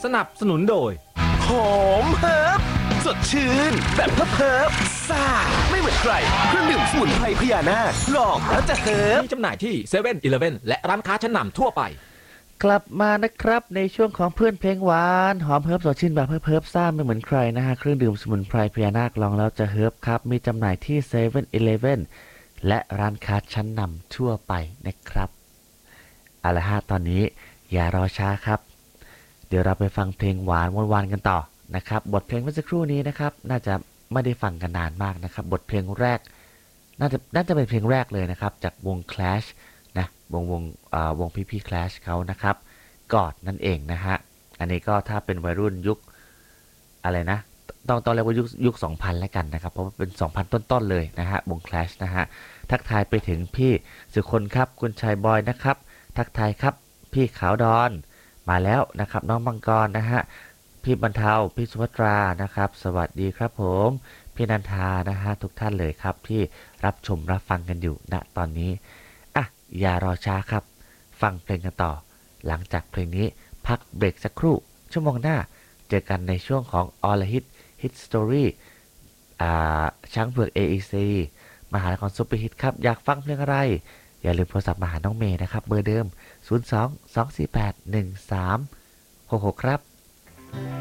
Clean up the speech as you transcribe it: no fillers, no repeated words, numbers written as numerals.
สนับสนุนโดยหอมเฮิร์บสดชื่นแบบเฮิร์บซ่าไม่เหมือนใครเครื่องดื่มสมุนไพรพญานาคลองแล้วจะเฮิร์บมีจำหน่ายที่7 e เ e ่ e อและร้านค้าชั้นนำทั่วไปกลับมานะครับในช่วงของเพื่อนเพลงหวานหอมเฮิร์บสดชื่นแบบเฮิร์บซ่าไม่เหมือนใครนะฮะเครื่องดื่มสมุนไพรพญานาคลองแล้วจะเฮิร์บครับมีจำหน่ายที่7 e เ e ่ e และร้านค้าชั้นนำทั่วไปนะครับเอาละฮะตอนนี้อย่ารอช้าครับเดี๋ยวเราไปฟังเพลงหวานวันๆกันต่อนะครับบทเพลงเมื่อสักครู่นี้นะครับน่าจะไม่ได้ฟังกันนานมากนะครับบทเพลงแรกน่าจะเป็นเพลงแรกเลยนะครับจากวง Clash นะวงพี่ๆ Clash เขานะครับกอดนั่นเองนะฮะอันนี้ก็ถ้าเป็นวัยรุ่นยุคอะไรนะต้องเรียกว่ายุค 2000 แล้วกันนะครับเพราะว่าเป็น 2000 ต้นๆเลยนะฮะวง Clash นะฮะทักทายไปถึงพี่สุคนครับคุณชายบอยนะครับทักทายครับพี่ขาวดอนมาแล้วนะครับน้องมังกรนะฮะพี่บรรเทาพี่สุภัตรานะครับสวัสดีครับผมพี่นันทานะฮะทุกท่านเลยครับที่รับชมรับฟังกันอยู่ณตอนนี้อ่ะอย่ารอช้าครับฟังเพลงกันต่อหลังจากเพลงนี้พักเบรกสักครู่ชั่วโมงหน้าเจอกันในช่วงของ All Hit Story ช้างเผือก AEC มหานครซุปเปอร์ฮิตครับอยากฟังเพลงอะไรอย่าลืมโทรศัพท์มาหาน้องเมย์นะครับเบอร์เดิม02 248 1366ครับ